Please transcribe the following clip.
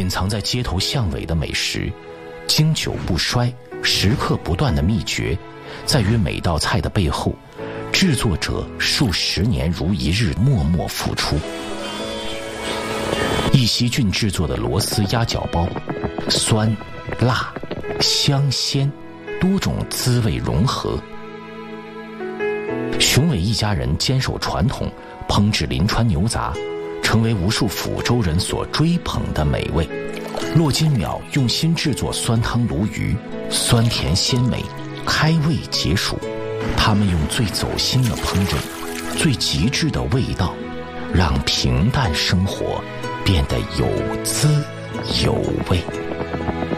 隐藏在街头巷尾的美食，经久不衰，时刻不断的秘诀，在于每道菜的背后，制作者数十年如一日默默付出。义溪郡制作的螺丝鸭脚包，酸、辣、香、鲜，多种滋味融合。熊伟一家人坚守传统，烹制临川牛杂，成为无数抚州人所追捧的美味。骆金淼用心制作酸汤鲈鱼，酸甜鲜美，开胃解暑。他们用最走心的烹饪，最极致的味道，让平淡生活变得有滋有味。